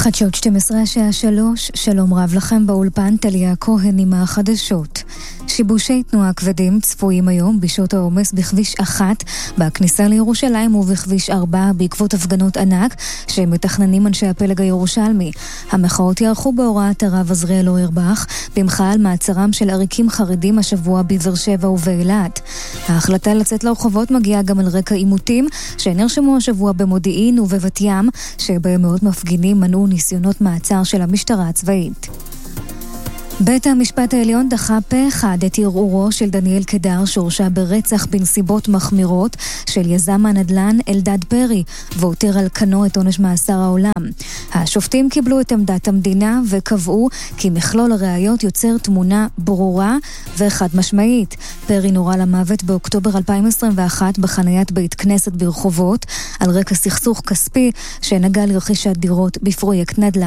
חדשות 12 השעה 3, שלום רב לכם באולפן, טליה כהן עם החדשות. שיבושי תנועה כבדים צפויים היום בשעות העומס בכביש 1 בכניסה לירושלים ובכביש 4 בעקבות הפגנות ענק שמתכננים אנשי הפלג הירושלמי. המחאות יערכו בהוראת הרב עזריאל אוירבך במחאה על מעצרם של עריקים חרדים השבוע בבאר שבע ובאילת. ההחלטה לצאת לרחובות מגיעה גם על רקע עימותים שנרשמו השבוע במודיעין ובבת ים, שבהם מאות מפגינים מנעו ניסיונות מעצר של המשטרה הצבאית. בית המשפט העליון דחה פה אחד את ערעורו של דניאל קדר שהורשע ברצח בנסיבות מחמירות של יזם הנדל"ן אלדד פרי והותר על כנו את עונש מאסר העולם. השופטים קיבלו את עמדת המדינה וקבעו כי מכלול הראיות יוצר תמונה ברורה וחד משמעית. פרי נורה למוות באוקטובר 2021 בחניית בית כנסת ברחובות על רקע סכסוך כספי שנגע לרכישת דירות בפרויקט נדל"ן.